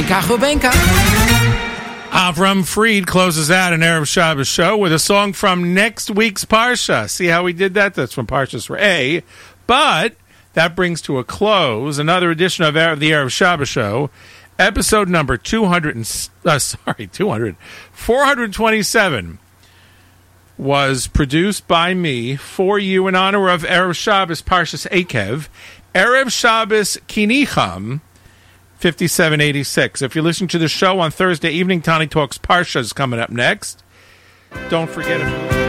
Chubenka. Avram Fried closes out an Erev Shabbos show with a song from next week's Parsha. See how we did that? That's from Parshas Re'eh. But that brings to a close another edition of the Erev Shabbos show, episode number 427. Was produced by me for you in honor of Erev Shabbos Parshas Ekev, Erev Shabbos Kinicham, 5786. If you're listening to the show on Thursday evening, Tani Talks Parsha is coming up next. Don't forget it.